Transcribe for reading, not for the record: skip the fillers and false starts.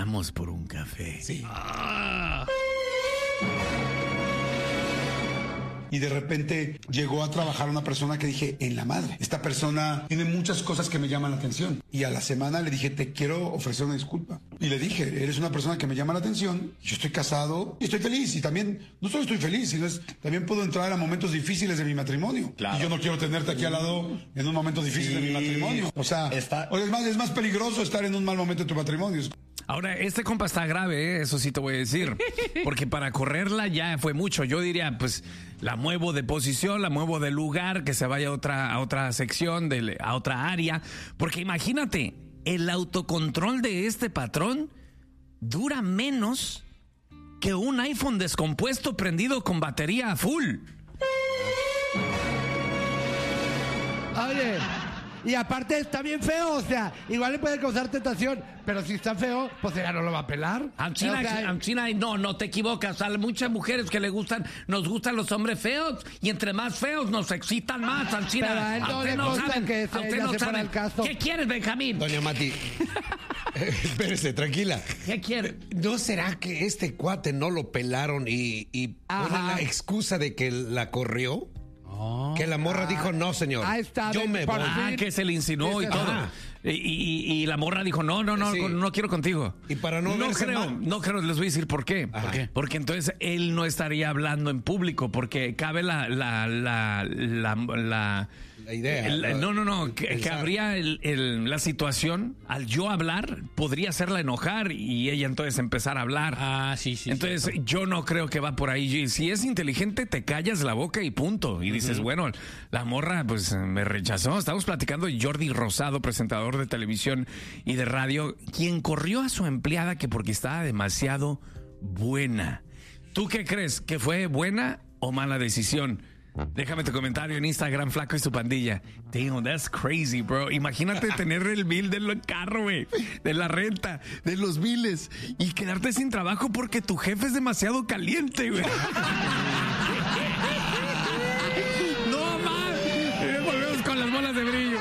Vamos por un café. Sí. Ah. Y de repente llegó a trabajar una persona que dije, en la madre, esta persona tiene muchas cosas que me llaman la atención. Y a la semana le dije, te quiero ofrecer una disculpa. Y le dije, eres una persona que me llama la atención, yo estoy casado y estoy feliz. Y también, no solo estoy feliz, sino también puedo entrar a momentos difíciles de mi matrimonio. Claro. Y yo no quiero tenerte aquí al lado en un momento difícil de mi matrimonio. O sea, es más peligroso estar en un mal momento de tu matrimonio. Ahora, este compa está grave, eso sí te voy a decir. Porque para correrla ya fue mucho. Yo diría, pues, la muevo de posición, la muevo de lugar, que se vaya a otra sección, a otra área. Porque imagínate, el autocontrol de este patrón dura menos que un iPhone descompuesto prendido con batería a full. Oye, y aparte está bien feo, o sea, igual le puede causar tentación, pero si está feo, pues ella no lo va a pelar. China, no te equivocas. A muchas mujeres que nos gustan los hombres feos, y entre más feos nos excitan más, China. Pero a él no le gusta que ella se fuera al caso. ¿Qué quieres, Benjamín? Doña Mati, espérese, tranquila. ¿Qué quieres? ¿No será que este cuate no lo pelaron y pone la excusa de que la corrió? Que la morra dijo, no, señor, yo me voy. Que se le insinuó y todo. Y la morra dijo, no quiero contigo. Y para no creo, les voy a decir por qué. ¿Por qué? Porque entonces él no estaría hablando en público, porque cabe la idea. Que habría la situación, al yo hablar, podría hacerla enojar y ella entonces empezar a hablar. Sí. Entonces yo no creo que va por ahí. Si es inteligente, te callas la boca y punto. Y dices, bueno, la morra pues me rechazó. Estamos platicando de Jordi Rosado, presentador de televisión y de radio, quien corrió a su empleada que porque estaba demasiado buena. ¿Tú qué crees? ¿Que fue buena o mala decisión? Déjame tu comentario en Instagram, Flaco y su pandilla. Damn, that's crazy, bro. Imagínate tener el bill del carro, güey, de la renta, de los biles, y quedarte sin trabajo porque tu jefe es demasiado caliente, güey. No más. Volvemos con las bolas de brillo.